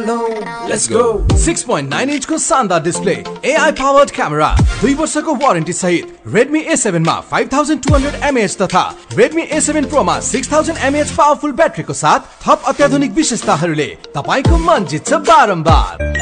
Let's go. 6.9 inch को शानदार display, AI powered camera, 2 वर्षको वारेन्टी सहित Redmi A7 मा 5200 mAh तथा Redmi A7 Pro मा 6000 mAh पावरफुल ब्याट्रीको साथ थप अत्याधुनिक विशेषताहरूले तपाईको मन जित्छ बारम्बार।